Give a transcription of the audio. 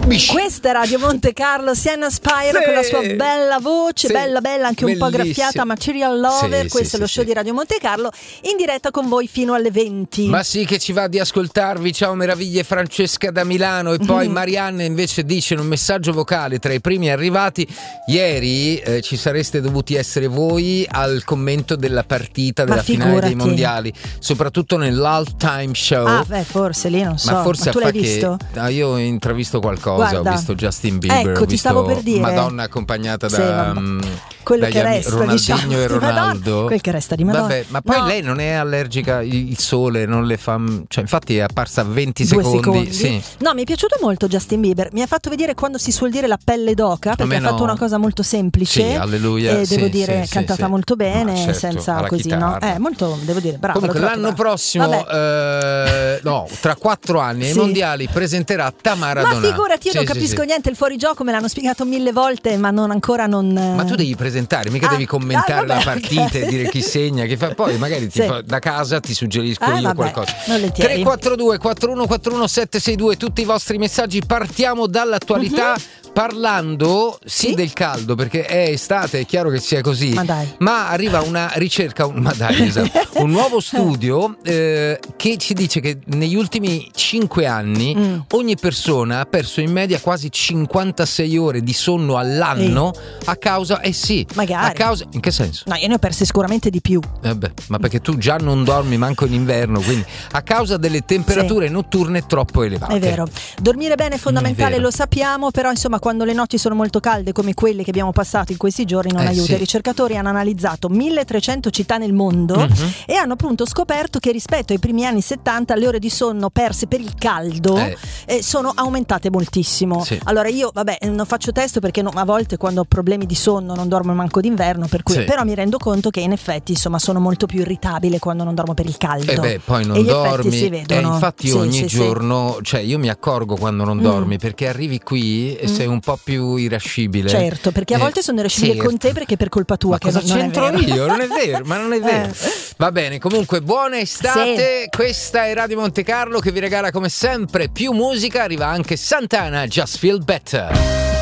Questa è Radio Monte Carlo, Sienna Spiro con la sua bella voce, bella anche un po' graffiata, Material Lover. Questo è lo show di Radio Monte Carlo, in diretta con voi fino alle 20. Ma sì, che ci va di ascoltarvi. Ciao meraviglie, Francesca da Milano. E poi Marianne invece dice in un messaggio vocale: tra i primi arrivati ieri ci sareste dovuti essere voi al commento della partita della finale dei mondiali, soprattutto nell'halftime show. Forse lì non so. Ma forse tu l'hai visto? Io ho intravisto qualcosa. Guarda, ho visto Justin Bieber, ecco, ho ti visto stavo per dire. Madonna accompagnata da quello che resta, Ronaldinho, diciamo, e Ronaldo. Quel che resta di Madonna. Vabbè, ma poi lei non è allergica, il sole non le fa, cioè infatti è apparsa 20 secondi. Sì. No, mi è piaciuto molto Justin Bieber. Mi ha fatto vedere, quando si suol dire, la pelle d'oca, perché ha fatto una cosa molto semplice. Sì, alleluia. E devo dire, cantata molto bene, certo, senza così, chitarra. Molto, devo dire, bravo. Comunque l'anno prossimo, tra 4 anni ai mondiali presenterà Tamara Donà. Ma figurati, io non capisco niente, il fuorigioco me l'hanno spiegato 1000 volte, ma non. Ma tu devi presentare, mica devi commentare la partita e dire chi segna, chi fa. Poi magari da casa ti suggerisco io qualcosa. 342 4141 762, tutti i vostri messaggi. Partiamo dall'attualità. Parlando del caldo, perché è estate, è chiaro che sia così, ma arriva una ricerca, un nuovo studio che ci dice che negli ultimi 5 anni ogni persona ha perso in media quasi 56 ore di sonno all'anno a causa, in che senso? No, io ne ho perse sicuramente di più. Ma perché tu già non dormi manco in inverno, quindi a causa delle temperature notturne troppo elevate. È vero, dormire bene è fondamentale, lo sappiamo, però insomma quando le notti sono molto calde come quelle che abbiamo passato in questi giorni non aiuta. I ricercatori hanno analizzato 1300 città nel mondo e hanno appunto scoperto che rispetto ai primi anni 70 le ore di sonno perse per il caldo sono aumentate moltissimo. Allora io non faccio testo perché a volte quando ho problemi di sonno non dormo manco d'inverno, per cui però mi rendo conto che in effetti insomma sono molto più irritabile quando non dormo per il caldo. Poi non dormi, si vedono. Infatti ogni giorno, cioè io mi accorgo quando non dormi, perché arrivi qui e sei un po' più irascibile. Certo, perché a volte sono irascibile con te perché per colpa tua. Ma che cosa c'entro non è vero. io? Non è vero, ma non è vero. Va bene, comunque buona estate. Questa è Radio Monte Carlo che vi regala come sempre più musica. Arriva anche Santana, Just Feel Better.